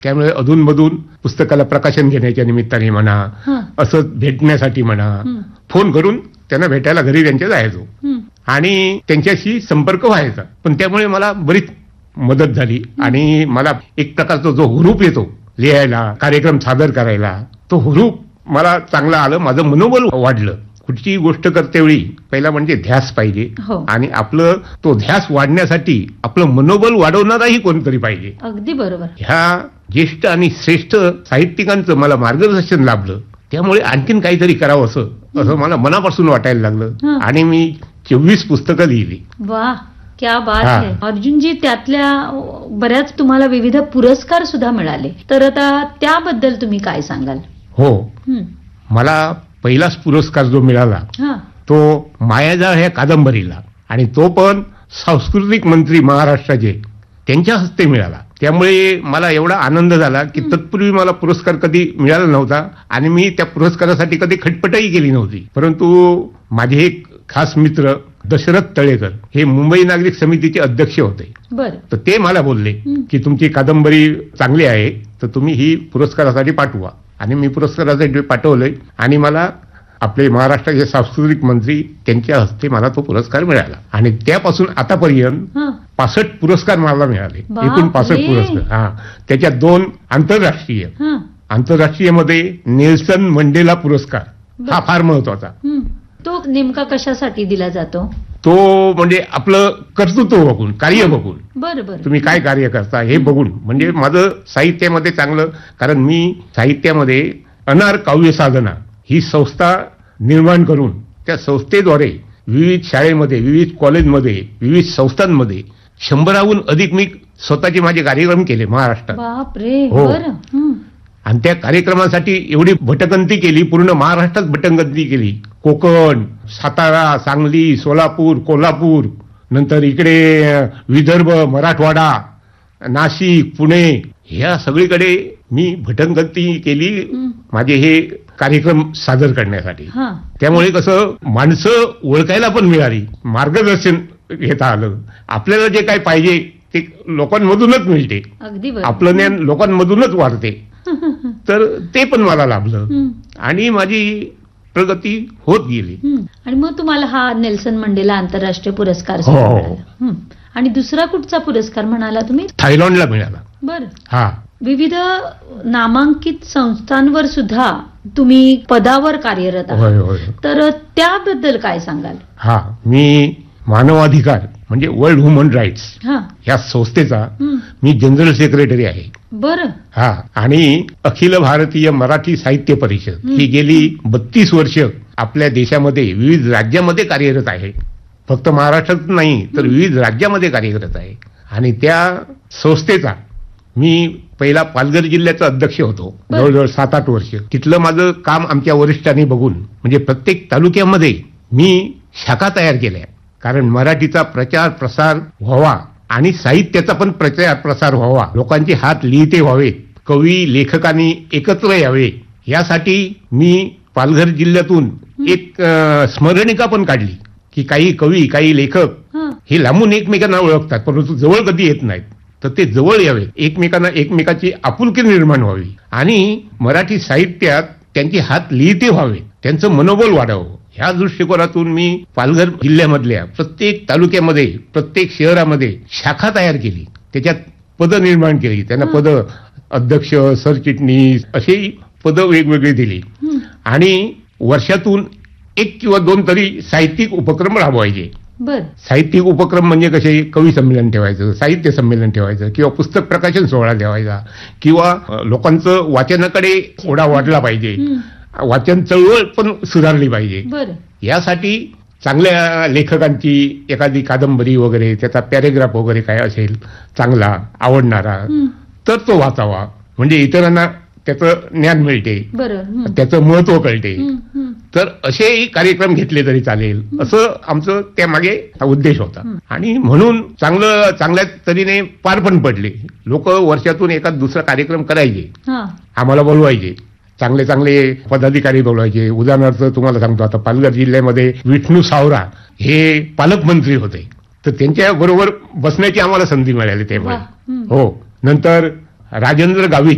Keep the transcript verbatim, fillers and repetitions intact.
त्यामुळे अधूनमधून पुस्तकाला प्रकाशन घेण्याच्या निमित्ताने म्हणा, असं भेटण्यासाठी म्हणा, फोन करून त्यांना भेटायला घरी त्यांच्या जायचो आणि त्यांच्याशी संपर्क व्हायचा. पण त्यामुळे मला बरीच मदत झाली आणि मला एक प्रकारचा जो हुरूप येतो लिहायला, कार्यक्रम सादर करायला, तो हुरूप मला चांगला आलं. माझं मनोबल वाढलं. कुठची गोष्ट करतेवेळी पहिला म्हणजे ध्यास पाहिजे आणि आपलं तो ध्यास वाढण्यासाठी आपलं मनोबल वाढवणाराही कोणतरी पाहिजे. अगदी बरोबर. ह्या ज्येष्ठ आणि श्रेष्ठ साहित्यिकांचं मला मार्गदर्शन लाभलं. त्यामुळे आणखीन काहीतरी करावं असं असं मला मनापासून वाटायला लागलं आणि मी चोवीस पुस्तकं लिहिली. वा, क्या बात आहे. अर्जुनजी, त्यातल्या बऱ्याच तुम्हाला विविध पुरस्कार सुद्धा मिळाले, तर आता त्याबद्दल तुम्ही काय सांगाल? हो, मला पहिलाच पुरस्कार जो मिळाला तो मायाजाळ ह्या कादंबरीला, आणि तो पण सांस्कृतिक मंत्री महाराष्ट्राचे त्यांच्या हस्ते मिळाला. त्यामुळे मला एवढा आनंद झाला की तत्पूर्वी मला पुरस्कार कधी मिळाला नव्हता आणि मी त्या पुरस्कारासाठी कधी खटपटही केली नव्हती. परंतु माझे एक खास मित्र दशरथ तळेकर हे मुंबई नागरिक समितीचे अध्यक्ष होते. तर ते मला बोलले की तुमची कादंबरी चांगली आहे, तर तुम्ही ही पुरस्कारासाठी पाठवा. आणि मी पुरस्कारासाठी पाठवलंय आणि मला आपले महाराष्ट्राचे सांस्कृतिक मंत्री त्यांच्या हस्ते मला तो पुरस्कार मिळाला. आणि त्यापासून आतापर्यंत पासष्ट पुरस्कार मला मिळाले, एकूण पासष्ट पुरस्कार. हा, त्याच्यात दोन आंतरराष्ट्रीय, आंतरराष्ट्रीय मध्ये नेल्सन मंडेला पुरस्कार हा फार महत्वाचा. तो नेमका कशासाठी दिला जातो? तो म्हणजे आपलं कर्तृत्व बघून, कार्य बघून, बरोबर, तुम्ही काय कार्य करता हे बघून. म्हणजे माझं साहित्यामध्ये चांगलं, कारण मी साहित्यामध्ये अनार काव्य साधना ही संस्था निर्माण करून त्या संस्थेद्वारे विविध शाळेमध्ये, विविध कॉलेजमध्ये, विविध संस्थांमध्ये शंभराहून अधिक मी स्वतःचे माझे कार्यक्रम केले महाराष्ट्रात. बापरे. हो. आणि त्या कार्यक्रमासाठी एवढी भटकंती केली, पूर्ण महाराष्ट्रात भटकंती केली. कोकण, सातारा, सांगली, सोलापूर, कोल्हापूर, नंतर इकडे विदर्भ, मराठवाडा, नाशिक, पुणे, ह्या सगळीकडे मी भटकंती केली माझे हे कार्यक्रम सादर करण्यासाठी. त्यामुळे कसं माणसं ओळखायला पण मिळाली, मार्गदर्शन घेता आलं. आपल्याला जे काय पाहिजे ते लोकांमधूनच मिळते, आपलं ज्ञान लोकांमधूनच वाढते. तर ते पण मला लाभलं आणि माझी प्रगती होत गेली. आणि मग तुम्हाला हा नेल्सन मंडेला आंतरराष्ट्रीय पुरस्कार हो. मिळाला. आणि दुसरा कुठचा पुरस्कार म्हणाला तुम्ही? थायलंडला मिळाला. बर. हा. विविध नामांकित संस्थांवर सुद्धा तुम्ही पदावर कार्यरत आहात, तर त्याबद्दल काय सांगाल? हा, मी मानवाधिकार म्हणजे वर्ल्ड ह्युमन राईट्स या संस्थेचा मी जनरल सेक्रेटरी आहे. बरं. हा, आणि अखिल भारतीय मराठी साहित्य परिषद ही गेली बत्तीस वर्ष आपल्या देशामध्ये विविध राज्यामध्ये कार्यरत आहे. फक्त महाराष्ट्रात नाही तर विविध राज्यामध्ये कार्यरत आहे. आणि त्या संस्थेचा मी पहिला पालघर जिल्ह्याचा अध्यक्ष होतो जवळजवळ सात आठ वर्ष. तिथलं माझं काम आमच्या वरिष्ठांनी बघून म्हणजे प्रत्येक तालुक्यामध्ये मी शाखा तयार केल्या, कारण मराठीचा प्रचार प्रसार व्हावा आणि साहित्याचा पण प्रचार प्रसार व्हावा, लोकांचे हात लिहिते व्हावेत, कवी लेखकांनी एकत्र यावे, यासाठी मी पालघर जिल्ह्यातून एक स्मरणिका पण काढली की काही कवी, काही लेखक हे लांबून एकमेकांना ओळखतात परंतु जवळ कधी येत नाहीत, तर ते जवळ यावे, एकमेकांना एकमेकाची आपुलकी निर्माण व्हावी आणि मराठी साहित्यात त्यांचे हात लिहिते व्हावे, त्यांचं मनोबल वाढावं. ह्या दृष्टिकोनातून मी पालघर जिल्ह्यामधल्या प्रत्येक तालुक्यामध्ये, प्रत्येक शहरामध्ये शाखा तयार केली, त्याच्यात पद निर्माण केली. त्यांना पद अध्यक्ष, सरचिटणीस अशी पद वेगवेगळी दिली आणि वर्षातून एक किंवा दोन तरी साहित्यिक उपक्रम राबवायचे. साहित्यिक उपक्रम म्हणजे कसे, कवी संमेलन ठेवायचं, साहित्य संमेलन ठेवायचं किंवा पुस्तक प्रकाशन सोहळा ठेवायचा किंवा लोकांचं वाचनाकडे ओढा वाढला पाहिजे, वाचन चळवळ पण सुधारली पाहिजे. यासाठी चांगल्या लेखकांची एखादी कादंबरी वगैरे, त्याचा पॅरेग्राफ वगैरे काय असेल चांगला आवडणारा तर तो वाचावा, म्हणजे इतरांना त्याचं ज्ञान मिळते, त्याचं महत्व कळते. तर असेही कार्यक्रम घेतले तरी चालेल, असं आमचं त्यामागे उद्देश होता. आणि म्हणून चांगलं चांगल्या तऱ्हेने पार पण पडले. लोक वर्षातून एखाद दुसरा कार्यक्रम करायचे, आम्हाला बोलवायचे, चांगले चांगले पदाधिकारी बोलवायचे. उदाहरणार्थ तुम्हाला सांगतो, आता पालघर जिल्ह्यामध्ये विष्णू सावरा हे पालकमंत्री होते, तर त्यांच्या बरोबर बसण्याची आम्हाला संधी मिळाली तेव्हा. हो. नंतर राजेंद्र गावित